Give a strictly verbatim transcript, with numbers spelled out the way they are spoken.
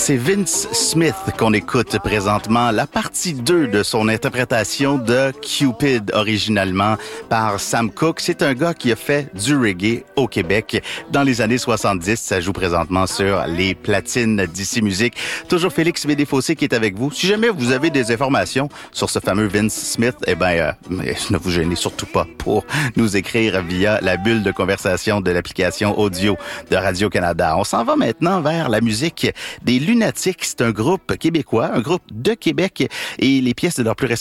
C'est Vince Smith qu'on écoute présentement, la partie deux de son interprétation de Cupid, originalement par Sam Cooke. C'est un gars qui a fait du reggae au Québec dans les années soixante-dix. Ça joue présentement sur les platines d'Ici Musique. Toujours Félix Médéfossé qui est avec vous. Si jamais vous avez des informations sur ce fameux Vince Smith, eh ben, euh, ne vous gênez surtout pas pour nous écrire via la bulle de conversation de l'application audio de Radio-Canada. On s'en va maintenant vers la musique des Lunatics. C'est un groupe québécois, un groupe de Québec, et les pièces de leur plus récent